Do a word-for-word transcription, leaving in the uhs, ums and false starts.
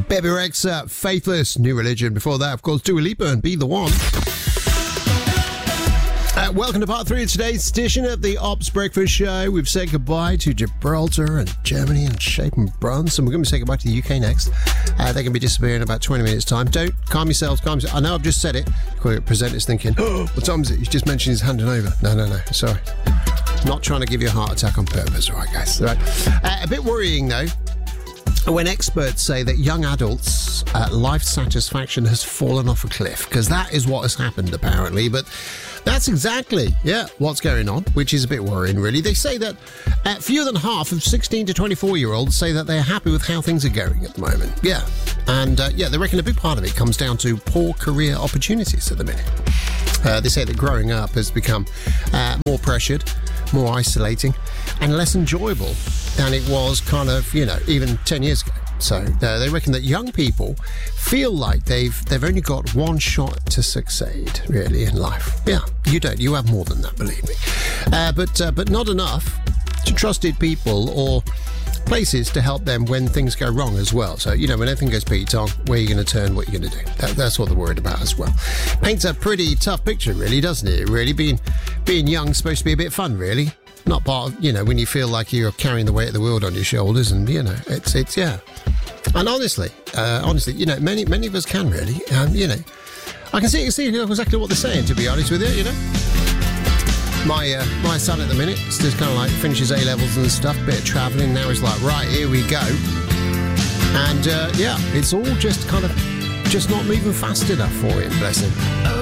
Baby Rexha, Faithless, New Religion. Before that, of course, Dua Lipa and Be The One. Uh, welcome to part three of today's edition of the Ops Breakfast Show. We've said goodbye to Gibraltar and Germany and Shape and Bruns, and we're going to say goodbye to the U K next. Uh, they're going to be disappearing in about twenty minutes' time. Don't calm yourselves, calm yourselves. I know I've just said it. The presenter's thinking, oh, what time is it? He's just mentioned he's handing over. No, no, no, sorry. Not trying to give you a heart attack on purpose, all right, guys? All right. Uh, a bit worrying, though, when experts say that young adults' uh, life satisfaction has fallen off a cliff, because that is what has happened, apparently. But that's exactly, yeah, what's going on, which is a bit worrying, really. They say that uh, fewer than half of sixteen to twenty-four-year-olds say that they're happy with how things are going at the moment. Yeah. And, uh, yeah, they reckon a big part of it comes down to poor career opportunities at the minute. Uh, they say that growing up has become uh, more pressured, more isolating, and less enjoyable than it was kind of, you know, even ten years ago. So uh, they reckon that young people feel like they've they've only got one shot to succeed, really, in life. Yeah, you don't. You have more than that, believe me. Uh, but uh, but not enough to trusted people or places to help them when things go wrong as well. So, you know, when everything goes Pete on, where are you going to turn, what are you going to do? That, that's what they're worried about as well. Paints a pretty tough picture, really, doesn't it? Really, being being young is supposed to be a bit fun, really. Not part of, you know, when you feel like you're carrying the weight of the world on your shoulders, and, you know, it's, it's yeah. And honestly, uh, honestly, you know, many many of us can, really. Um, you know, I can see, see exactly what they're saying, to be honest with you, you know. My uh, my son at the minute still kind of like finishes A-levels and stuff, bit of travelling. Now he's like, right, here we go. And, uh, yeah, it's all just kind of just not moving fast enough for him, bless him.